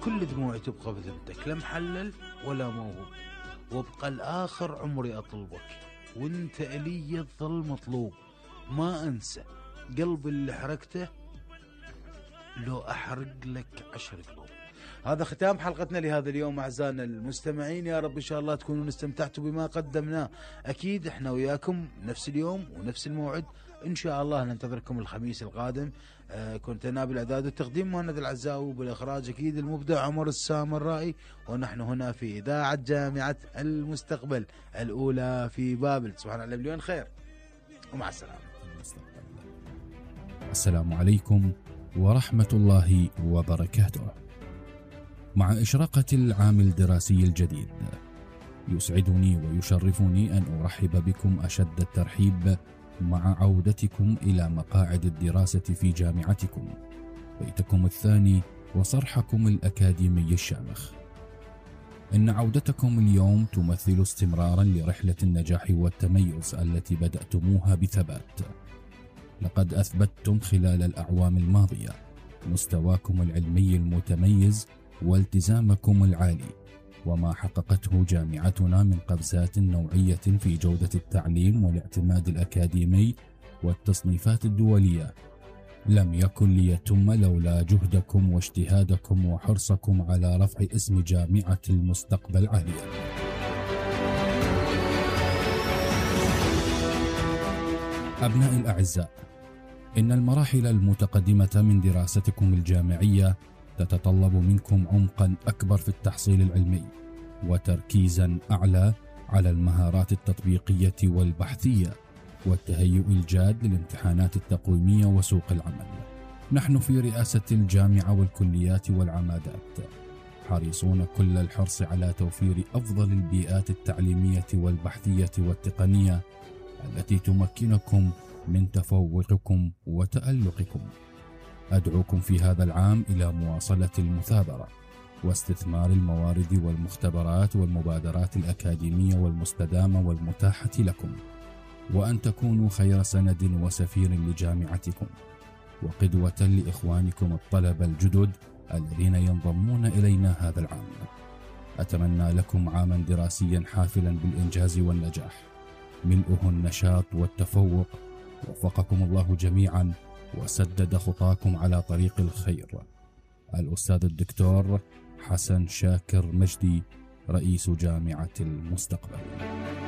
كل دموعي تبقى بذمتك، لا محلل ولا موهوب، وابقى الآخر عمري أطلبك، وانت إلي تظل مطلوب. ما أنسى قلبي اللي حركته لو أحرق لك 10 قلوب. هذا ختام حلقتنا لهذا اليوم أعزائنا المستمعين، يا رب إن شاء الله تكونوا استمتعتوا بما قدمناه. أكيد إحنا وياكم نفس اليوم ونفس الموعد إن شاء الله. ننتظركم الخميس القادم. كنت أنا بالإعداد والتقديم مهند العزاوي، بالإخراج أكيد المبدع عمر السامرائي، ونحن هنا في إذاعة جامعة المستقبل الأولى في بابل. سبحان الله مليون خير ومع السلامة. السلام عليكم ورحمة الله وبركاته. مع إشراقة العام الدراسي الجديد يسعدني ويشرفني أن أرحب بكم أشد الترحيب مع عودتكم إلى مقاعد الدراسة في جامعتكم، بيتكم الثاني وصرحكم الأكاديمي الشامخ. إن عودتكم اليوم تمثل استمرارا لرحلة النجاح والتميز التي بدأتموها بثبات. لقد أثبتتم خلال الأعوام الماضية مستواكم العلمي المتميز والتزامكم العالي، وما حققته جامعتنا من قفزات نوعية في جودة التعليم والاعتماد الأكاديمي والتصنيفات الدولية لم يكن ليتم لولا جهدكم واجتهادكم وحرصكم على رفع اسم جامعة المستقبل عاليا. أبنائي الأعزاء، إن المراحل المتقدمة من دراستكم الجامعية تتطلب منكم عمقا أكبر في التحصيل العلمي وتركيزا أعلى على المهارات التطبيقية والبحثية والتهيؤ الجاد للامتحانات التقويمية وسوق العمل. نحن في رئاسة الجامعة والكليات والعمادات حريصون كل الحرص على توفير أفضل البيئات التعليمية والبحثية والتقنية التي تمكنكم من تفوقكم وتألقكم. أدعوكم في هذا العام إلى مواصلة المثابرة واستثمار الموارد والمختبرات والمبادرات الأكاديمية والمستدامة والمتاحة لكم، وأن تكونوا خير سند وسفير لجامعتكم وقدوة لإخوانكم الطلبة الجدد الذين ينضمون إلينا هذا العام. أتمنى لكم عاما دراسيا حافلا بالإنجاز والنجاح ملؤه النشاط والتفوق. وفقكم الله جميعا وسدد خطاكم على طريق الخير. الأستاذ الدكتور حسن شاكر مجدي، رئيس جامعة المستقبل.